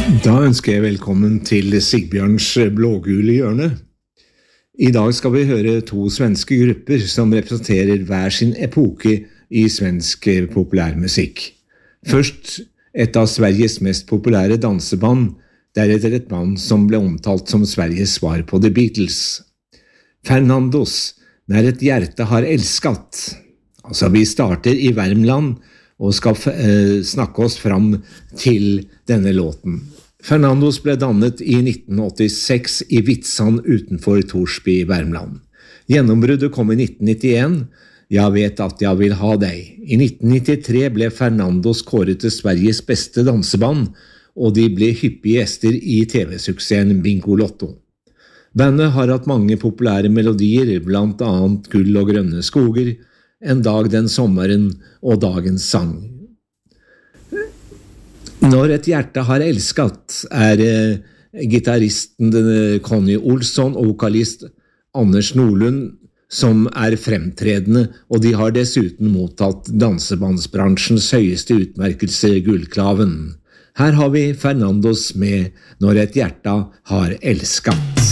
Da ønsker jeg velkommen til Sigbjørns blågule hjørne. I dag skal vi høre to svenske grupper som representerer hver sin epoke i svensk populærmusikk. Først et av Sveriges mest populære danseband, deretter et band som ble omtalt som Sveriges svar på The Beatles. Fernandos, När ett hjerte har elskat. Altså, vi starter i Värmland og skal snakke oss fram til denne låten. Fernandos ble dannet i 1986 i Vitsan utenfor Torsby i Värmland. Gjennombruddet kom i 1991. Jeg vet at jeg vil ha deg. I 1993 ble Fernandos kåret til Sveriges beste danseband, og de ble hyppige gjester i TV-suksessen Bingo Lotto. Bandet har hatt mange populære melodier, blant annet Gull og grønne skoger, En dag den sommeren og Dagens sang. Når et hjerte har elskat gitarristen Conny Olsson og vokalist Anders Nordlund som fremtredende, og de har dessuten mottatt dansebandsbransjens høyeste utmerkelse, Gullklaven. Her har vi Fernandos med Når et hjerte har elskat.